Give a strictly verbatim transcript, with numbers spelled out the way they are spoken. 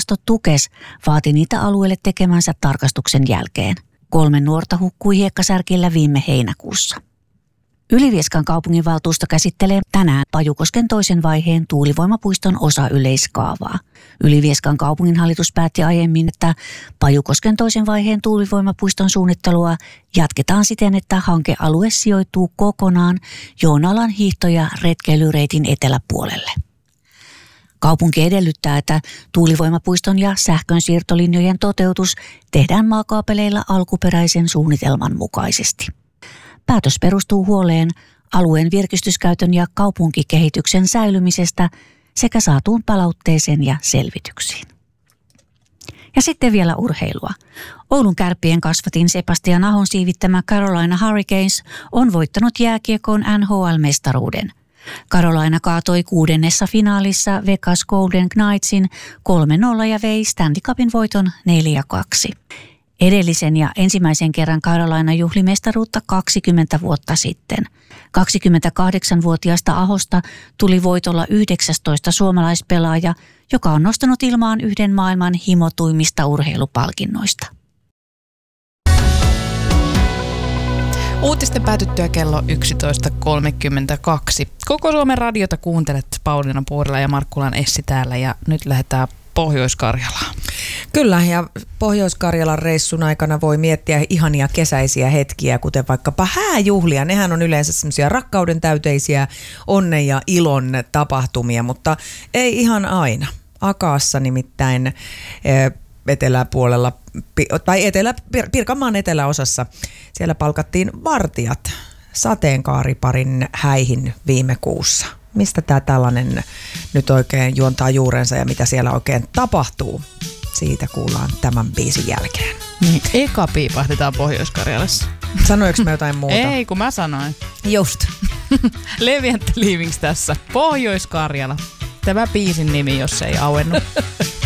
virasto Tukes vaati niitä alueelle tekemänsä tarkastuksen jälkeen. Kolme nuorta hukkui hiekkasärkillä viime heinäkuussa. Ylivieskan kaupunginvaltuusto käsittelee tänään Pajukosken toisen vaiheen tuulivoimapuiston osayleiskaavaa. Ylivieskan kaupunginhallitus päätti aiemmin, että Pajukosken toisen vaiheen tuulivoimapuiston suunnittelua jatketaan siten, että hankealue sijoittuu kokonaan Joonalan hiihto- ja retkeilyreitin eteläpuolelle. Kaupunki edellyttää, että tuulivoimapuiston ja sähkönsiirtolinjojen toteutus tehdään maakaapeleilla alkuperäisen suunnitelman mukaisesti. Päätös perustuu huoleen alueen virkistyskäytön ja kaupunkikehityksen säilymisestä sekä saatuun palautteeseen ja selvityksiin. Ja sitten vielä urheilua. Oulun Kärppien kasvatin Sebastian Ahon siivittämä Carolina Hurricanes on voittanut jääkiekon N H L-mestaruuden. Carolina kaatoi kuudennessa finaalissa Vegas Golden Knightsin kolme nolla ja vei Stanley Cupin voiton neljä kaksi. Edellisen ja ensimmäisen kerran Carolina juhli mestaruutta kaksikymmentä vuotta sitten. kaksikymmentäkahdeksanvuotiaasta Ahosta tuli voitolla yhdeksästoista suomalaispelaaja, joka on nostanut ilmaan yhden maailman himotuimmista urheilupalkinnoista. Uutisten päätyttyä kello yksitoista kolmekymmentäkaksi. Koko Suomen radiota kuuntelet. Pauliina Puurila ja Markkulan Essi täällä ja nyt lähdetään Pohjois-Karjalaan. Kyllä, ja Pohjois-Karjalan reissun aikana voi miettiä ihania kesäisiä hetkiä, kuten vaikkapa hääjuhlia. Nehän on yleensä semmoisia rakkauden täyteisiä onnen ja ilon tapahtumia, mutta ei ihan aina. Akaassa nimittäin eteläpuolella, tai etelä, Pirkanmaan eteläosassa, siellä palkattiin vartijat sateenkaariparin häihin viime kuussa. Mistä tämä tällainen nyt oikein juontaa juurensa ja mitä siellä oikein tapahtuu? Siitä kuullaan tämän biisin jälkeen. Niin, eka piipahdetaan Pohjois-Karjalassa. Sanoinko mä jotain muuta? Ei, kun mä sanoin. Just. Levi and the Leavings tässä. Pohjois-Karjala. Tämä biisin nimi, jos ei auennut.